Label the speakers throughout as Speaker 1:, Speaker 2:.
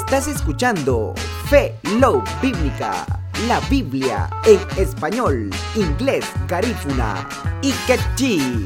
Speaker 1: Estás escuchando Fe, Love Bíblica, la Biblia en español, inglés, garífuna y quechí.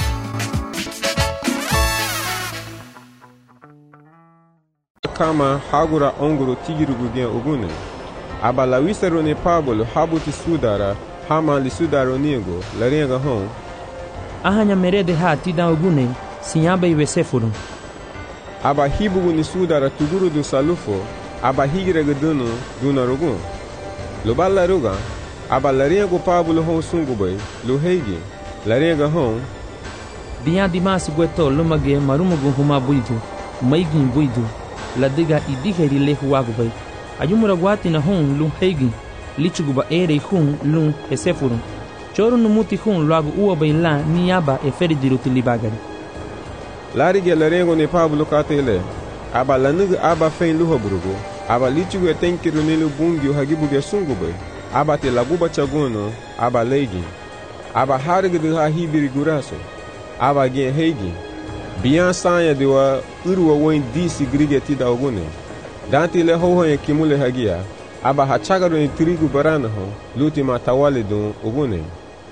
Speaker 2: Kama hagura onguru tigirugugen ogune. Abala wisero ne Pablo habuti sudara, hama li sudaro niego, la renga hon.
Speaker 3: Ahanya merede ha tida ogune, sinhaba e vesefuru.
Speaker 2: Aba hibugu ni sudara tuguru du salufo, aba higirega dunu dunarogun. Lo balla ruga, aba la renga Pablo hon sungubay, lo heigi, la renga hon.
Speaker 3: Biya dimasi gweto lumage marumugu huma buidu, maigin buidu. La diga idiheri lehu wagubay. Ayumura gwati na hon lun heigi. Lichuguba ere hun lun hesefuru. Choro numuti hun lagu uwabay la niyaba e feridiru tilibagari.
Speaker 2: Larige la rengo ne Pablo katele. Aba lanugu aba fein luhaburugu. Aba lichugu e tenkiru nilu bungi hagibuge sungubay. Aba te laguba chagono. Aba leigi. Aba harigidu ha hibiri guraso. Aba gen heigi. Biyan sanya dewa urwa woin disi grige tida ogune. Danti le ho hoye kimule hagia. Aba hachagaro ni trigu barana ho. Luti matawale dun ogune.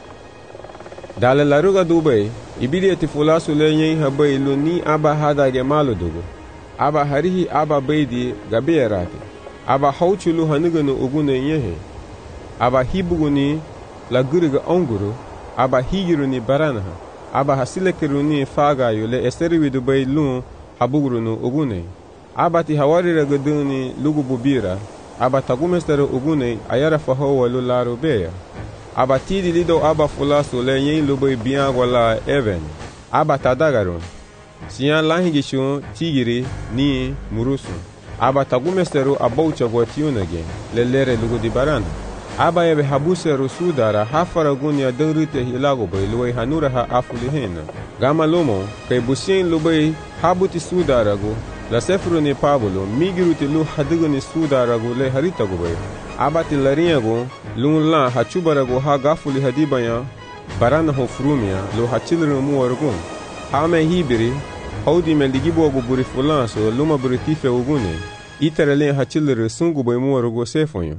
Speaker 2: Dale laruga dubay. Ibili eti fulasu le nyen habay lu ni aba hadage malo dugu. Aba harihi aba beidi gabe rati. Aba hauchulu hanuganu ogune nyehe. Aba hibugu ni la guriga onguru. Aba higiru ni barana ha. Aba hasilekiru ni faga yule esteriwidu bay lun habuguru nu ogune. Aba ti hawarira gaduni lugu bubira. Aba tagumestero ogune ayara fahowa lularo beya. Aba tidi lido aba fulasu le yen lubay biyan wala even. Aba tadagarun. Siyan lahingishun tigiri ni murusu. Aba tagumestero abaucha gwatiyunage lelere lugu di barana. Aba ebe habusero sudara hafara gunya dengrite hilago bay luway hanura ha afuli hena. Gama lomo kay busien lubay habuti sudaragu la sefru ni Pablo migiruti lu hadiguni sudaragu le haritagu bay. Aba ti lariyagu lun la hachubaragu ha gafuli hadibaya barana ho frumia lu hachilru muwargun. Hame hibiri haudi me ligibogu buri fulanso luma buri tife ugune. Iterele hachilru sungu bay muwargu sefonyo.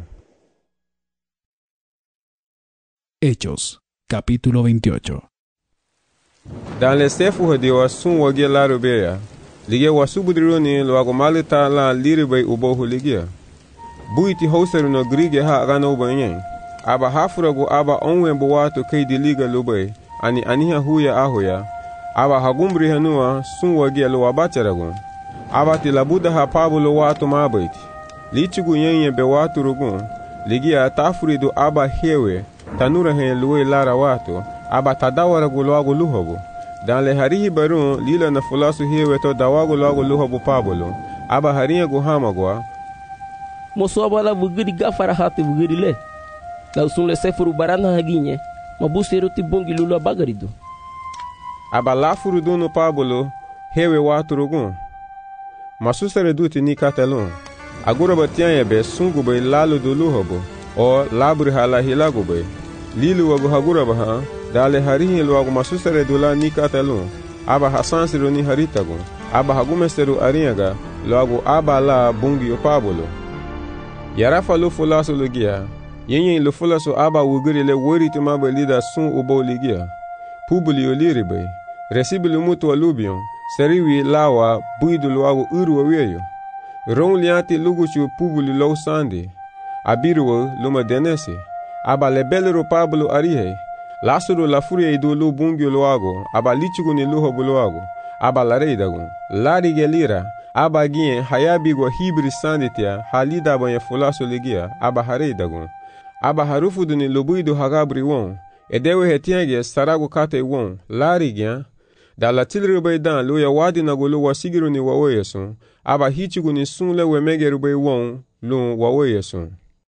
Speaker 4: Hechos, capítulo 28.
Speaker 2: Dans les sefu hadiwa sun wage laro beya. Lige wasubudroni lo agomalita la liribay ubohu ligia. Buiti hauseru no grige ha gano banyen. Aba hafuragu aba onwe buwatu kaidi liga lubay. Ani aniha huya ahoya. Aba hagumbri hanua sun wage lo abacharagun. Aba tilabuda ha Pablo watu mabaiti. Lichugu nyenye be watu rugun. Ligia tafuridu aba hewe. Tanura hen luwe lara watu, aba tadawara gulwagu luhobu. Dan le harihi barun lila na fulasu hewe to dawagu lwagu luhobu Pablo, aba hariya guhamagwa.
Speaker 5: Moso abala vugiri gafara hati vugiri le. La usun le sefuru barana haginye, mabuseru ti bongi lulu abagarido.
Speaker 2: Aba lafuru dunu Pablo, hewe watu rugun. Masusare duti ni katelun. Agura batianya be sungu bay lalu du luhobu, o labri hala hilagu bay. Lilu wagu hagura baha, dale harihi luagu masusare dula ni katelun. Aba hasansiru ni haritagu. Aba hagumesteru ariaga, luagu aba la bungi o Pablo. Yarafa lu fulasu lugia. Yenyen lu fulasu aba wugiri le wori tumaba lida sun ubo ligia. Pubuli o liribe. Resibili mutu wa lubion. Seriwi lawa buidu luagu uru wa weyo. Ron lianti luguchu pubuli lau sandi. Abiruwa luma denesi. Aba lebelero Pablo arihe. Lasuru la furia idu lu bungyo luago. Aba lichugu ni luhobu luago. Aba lareidagu. Lari gelira. Aba gien hayabigwa hibri sanditia. Halida banya fulaso ligia. Aba hareidagu. Aba harufudu ni lubuidu hagabri won. Edewe hetiange saragu kate won. Lari gian. Da la tilrubay dan luya wadi na gulu wasigiru ni waweyesun. Aba hichugu ni sun le wemegerubay won. Lun waweyesun.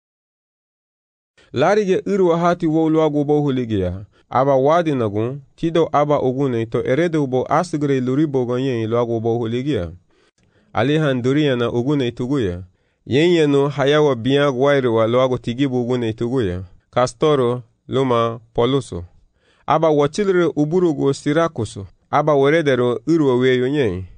Speaker 2: Larige irwa hati wo luagu bohu ligia. Aba wadi nagun, tido aba ogune to erede ubo asigre luribo ganyen luagu bohu ligia. Alihan duria na ogune tuguya. Yenye no hayawa biang wairwa luagu tigibu ogune tuguya. Castoro, luma, poluso. Aba wachilre uburugo sirakusu. Aba weredero irwa weyo nyen.